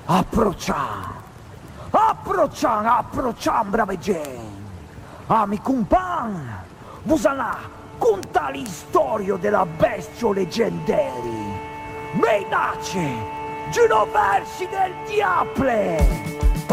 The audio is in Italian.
Approcciamo, approcciamo, brave gente. Ami compan, vous allez contar l'istoria della bestia leggendaria. Menace, Genoversi del Diable.